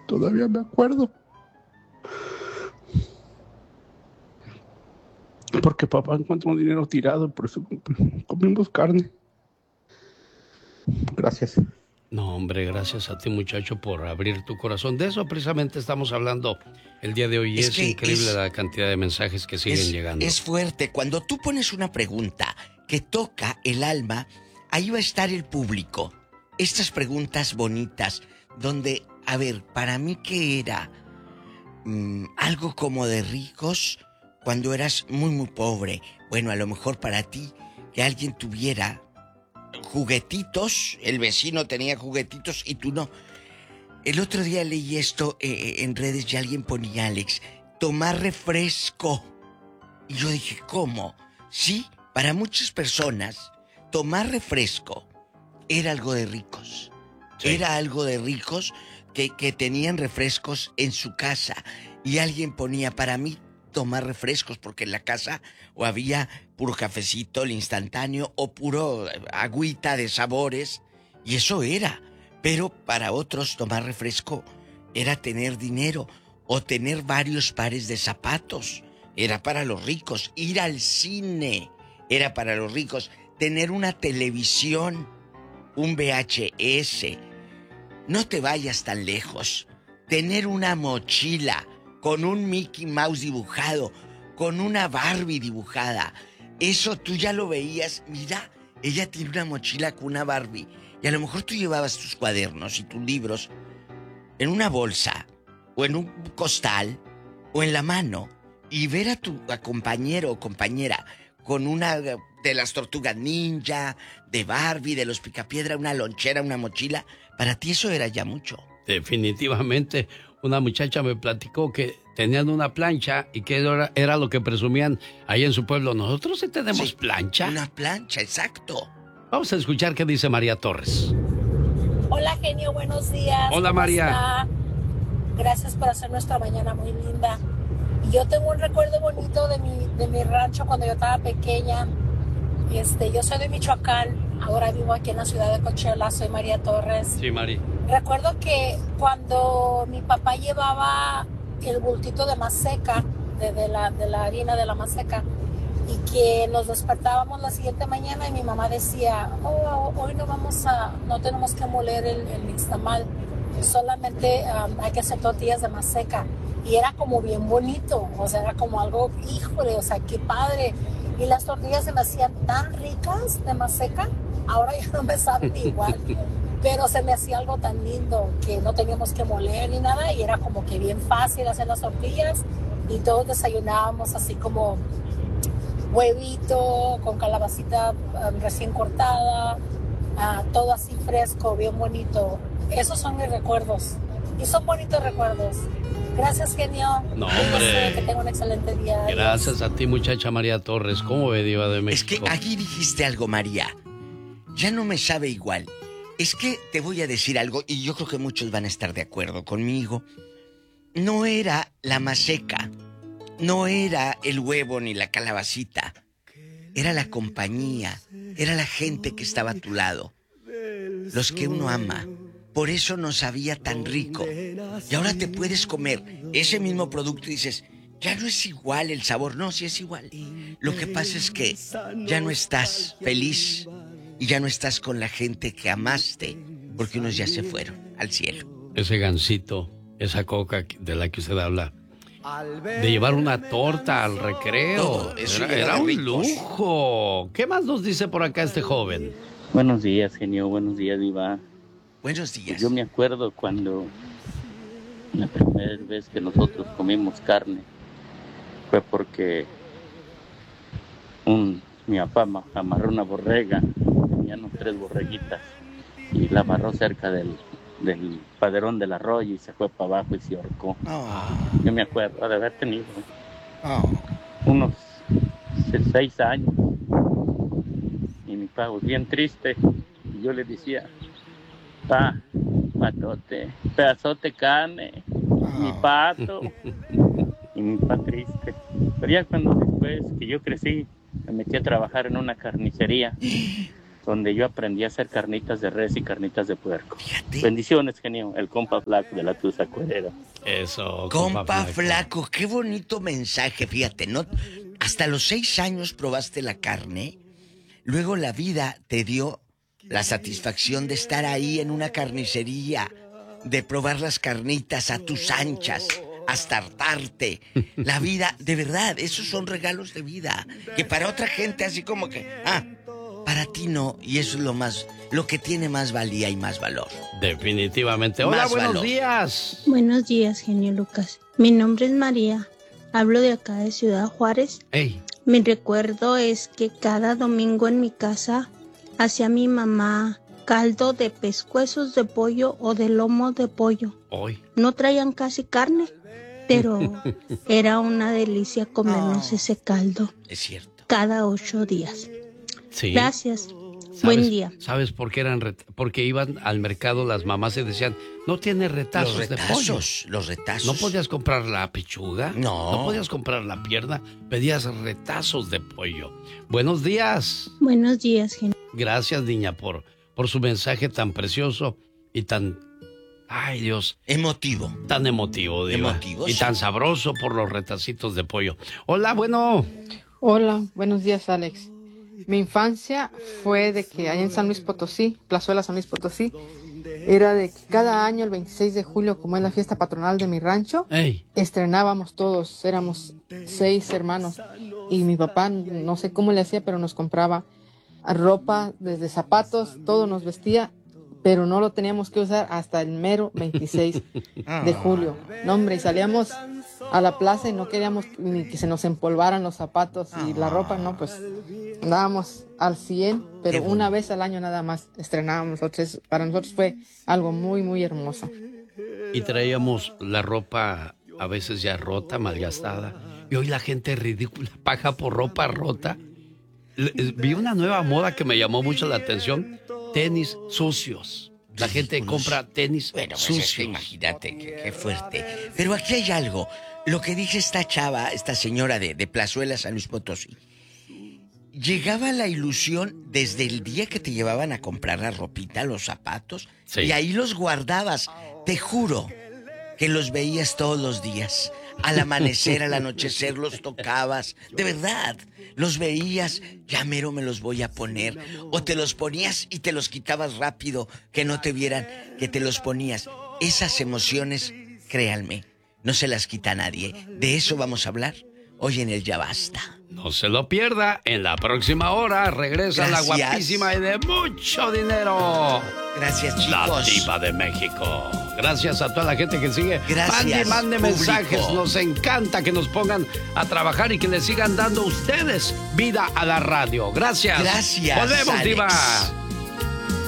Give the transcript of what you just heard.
Todavía me acuerdo. Porque papá encontró un dinero tirado, por eso comimos carne. Gracias. No, hombre, gracias a ti, muchacho, por abrir tu corazón. De eso precisamente estamos hablando el día de hoy. Es increíble la cantidad de mensajes que siguen llegando. Es fuerte. Cuando tú pones una pregunta que toca el alma, ahí va a estar el público. Estas preguntas bonitas, donde, a ver, para mí, ¿qué era? Algo como de ricos cuando eras muy, muy pobre. Bueno, a lo mejor para ti, que alguien tuviera juguetitos, el vecino tenía juguetitos y tú no. El otro día leí esto en redes y alguien ponía, Alex, tomar refresco. Y yo dije, ¿cómo? Sí, para muchas personas, tomar refresco era algo de ricos. Sí. Era algo de ricos que tenían refrescos en su casa. Y alguien ponía, para mí, tomar refrescos, porque en la casa o había puro cafecito, el instantáneo, o puro agüita de sabores. Y eso era. Pero para otros tomar refresco era tener dinero o tener varios pares de zapatos. Era para los ricos. Ir al cine era para los ricos. Tener una televisión, un VHS. No te vayas tan lejos. Tener una mochila con un Mickey Mouse dibujado, con una Barbie dibujada. Eso tú ya lo veías. Mira, ella tiene una mochila con una Barbie. Y a lo mejor tú llevabas tus cuadernos y tus libros en una bolsa, o en un costal, o en la mano, y ver a tu compañero o compañera con una de las tortugas ninja, de Barbie, de los Picapiedra, una lonchera, una mochila. Para ti eso era ya mucho. Definitivamente. Una muchacha me platicó que tenían una plancha y que era lo que presumían ahí en su pueblo. Nosotros sí tenemos plancha. Una plancha, exacto. Vamos a escuchar qué dice María Torres. Hola, genio, buenos días. Hola, María. Está? Gracias por hacer nuestra mañana muy linda. Y yo tengo un recuerdo bonito de mi rancho cuando yo estaba pequeña. Yo soy de Michoacán, ahora vivo aquí en la ciudad de Coachella, soy María Torres. Sí, Mari. Recuerdo que cuando mi papá llevaba el bultito de maseca, de la harina de la maseca, y que nos despertábamos la siguiente mañana y mi mamá decía, hoy no tenemos que moler el nixtamal, solamente hay que hacer tortillas de maseca. Y era como bien bonito, o sea, era como algo, híjole, o sea, qué padre. Y las tortillas se me hacían tan ricas de maseca, ahora ya no me saben igual. Pero se me hacía algo tan lindo que no teníamos que moler ni nada y era como que bien fácil hacer las tortillas y todos desayunábamos así como huevito con calabacita recién cortada, todo así fresco, bien bonito. Esos son mis recuerdos y son bonitos recuerdos. Gracias, genio. No, hombre. Que tenga un excelente día. Gracias a ti, muchacha María Torres. ¿Cómo ve, Diva de México? Es que allí dijiste algo, María. Ya no me sabe igual. Es que te voy a decir algo y yo creo que muchos van a estar de acuerdo conmigo. No era la maseca, no era el huevo ni la calabacita. Era la compañía, era la gente que estaba a tu lado. Los que uno ama. Por eso no sabía tan rico. Y ahora te puedes comer ese mismo producto y dices, ya no es igual el sabor. No, sí es igual. Lo que pasa es que ya no estás feliz y ya no estás con la gente que amaste, porque unos ya se fueron al cielo. Ese gansito, esa coca de la que usted habla, de llevar una torta al recreo, era un lujo. ¿Qué más nos dice por acá este joven? Buenos días, genio. Buenos días, Diva. Buenos días. Yo me acuerdo cuando la primera vez que nosotros comimos carne fue porque mi papá amarró una borrega, tenían 3 borreguitas y la amarró cerca del paderón del arroyo y se fue para abajo y se ahorcó. Yo me acuerdo de haber tenido unos 6 años y mi papá bien triste y yo le decía, patote, pedazote carne, mi pato. Y mi papá triste. Pero ya cuando después que yo crecí, me metí a trabajar en una carnicería. donde yo aprendí a hacer carnitas de res y carnitas de puerco. Fíjate. Bendiciones, genio, el compa flaco de la Tusa Cuerera. Eso, Compa flaco, qué bonito mensaje, fíjate, ¿no? Hasta los 6 años probaste la carne, luego la vida te dio la satisfacción de estar ahí en una carnicería, de probar las carnitas a tus anchas, hasta hartarte. La vida, de verdad, esos son regalos de vida, que para otra gente así como que, para ti no, y eso es lo que tiene más valía y más valor. Definitivamente. Hola, buenos días. Buenos días, genio Lucas. Mi nombre es María. Hablo de acá de Ciudad Juárez. Hey. Mi recuerdo es que cada domingo en mi casa hacía mi mamá caldo de pescuezos de pollo o de lomo de pollo. Hoy. No traían casi carne, pero era una delicia comernos ese caldo. Es cierto. Cada 8 días. Sí. Gracias. Buen día. ¿Sabes por qué porque iban al mercado las mamás y decían, no tiene retazos de pollo? Los retazos. ¿No podías comprar la pechuga? No. ¿No podías comprar la pierna? Pedías retazos de pollo. Buenos días. Buenos días, genio. Gracias, niña, por su mensaje tan precioso y tan... Ay, Dios. Emotivo. Tan emotivo, Diva. Emotivo, y sí. tan sabroso por los retacitos de pollo. Hola, bueno. Hola, buenos días, Alex. Mi infancia fue de que allá en San Luis Potosí, Plazuela San Luis Potosí, era de que cada año, el 26 de julio, como es la fiesta patronal de mi rancho, estrenábamos todos, éramos 6 hermanos. Y mi papá, no sé cómo le hacía, pero nos compraba ropa, desde zapatos, todo nos vestía, pero no lo teníamos que usar hasta el mero 26 de julio. No, hombre, y salíamos a la plaza y no queríamos ni que se nos empolvaran los zapatos y la ropa, no, pues andábamos al 100, pero una vez al año nada más estrenábamos. Para nosotros fue algo muy, muy hermoso. Y traíamos la ropa a veces ya rota, malgastada, y hoy la gente ridícula paga por ropa rota. Vi una nueva moda que me llamó mucho la atención, tenis sucios. La gente compra tenis sucios. Es que imagínate, qué fuerte. Pero aquí hay algo. Lo que dice esta chava, esta señora de Plazuela, San Luis Potosí. Llegaba la ilusión desde el día que te llevaban a comprar la ropita, los zapatos, y ahí los guardabas. Te juro que los veías todos los días. Al amanecer, al anochecer, los tocabas. De verdad, los veías, ya mero me los voy a poner. O te los ponías y te los quitabas rápido, que no te vieran que te los ponías. Esas emociones, créanme, no se las quita nadie. De eso vamos a hablar hoy en el Ya Basta. No se lo pierda, en la próxima hora regresa la guapísima y de mucho dinero. Gracias, chicos. La Diva de México. Gracias a toda la gente que sigue. Gracias, mande mensajes. Nos encanta que nos pongan a trabajar y que le sigan dando ustedes vida a la radio. Gracias. Gracias, Volvemos, Alex. Diva.